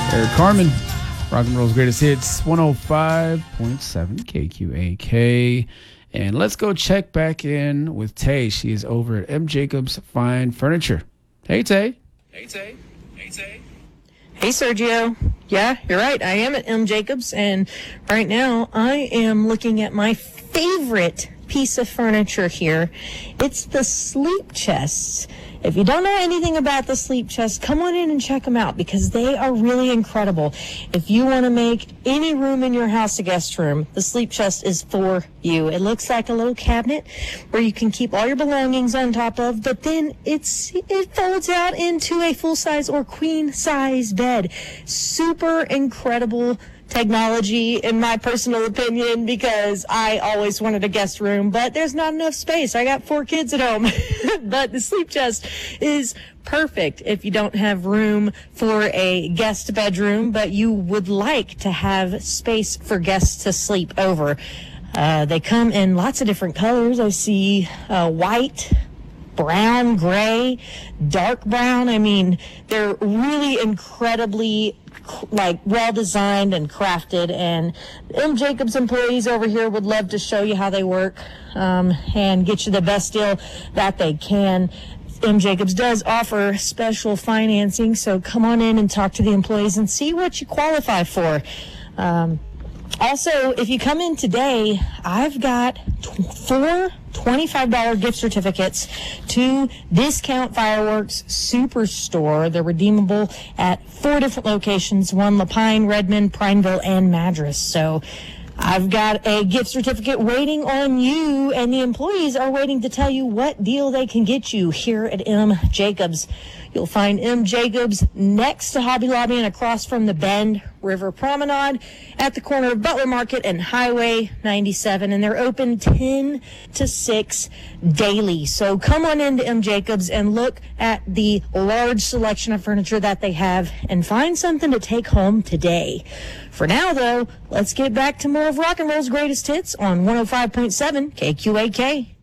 Eric Carmen, rock and roll's greatest hits, 105.7 KQAK. And let's go check back in with Tay. She is over at M. Jacobs Fine Furniture. Hey, Tay. Hey, Tay. Hey, Tay. Hey, Sergio. Yeah, you're right. I am at M. Jacobs, and right now I am looking at my favorite piece of furniture here. It's the sleep chests. If you don't know anything about the sleep chests, come on in and check them out because they are really incredible. If you want to make any room in your house a guest room, the sleep chest is for you. It looks like a little cabinet where you can keep all your belongings on top of, but then it folds out into a full-size or queen-size bed. Super incredible technology, in my personal opinion, because I always wanted a guest room, but there's not enough space. I got 4 kids at home. But the sleep chest is perfect if you don't have room for a guest bedroom, but you would like to have space for guests to sleep over. They come in lots of different colors. I see white, brown, gray, dark brown. I mean, they're really incredibly well designed and crafted, and M. Jacobs employees over here would love to show you how they work and get you the best deal that they can. M. Jacobs does offer special financing, so come on in and talk to the employees and see what you qualify for. Also, if you come in today, I've got 4 $25 gift certificates to Discount Fireworks Superstore. They're redeemable at 4 different locations, one Lapine, Redmond, Prineville, and Madras. So I've got a gift certificate waiting on you, and the employees are waiting to tell you what deal they can get you here at M. Jacobs. You'll find M. Jacobs next to Hobby Lobby and across from the Bend River Promenade at the corner of Butler Market and Highway 97. And they're open 10 to 6 daily. So come on into M. Jacobs and look at the large selection of furniture that they have and find something to take home today. For now, though, let's get back to more of rock and roll's greatest hits on 105.7 KQAK.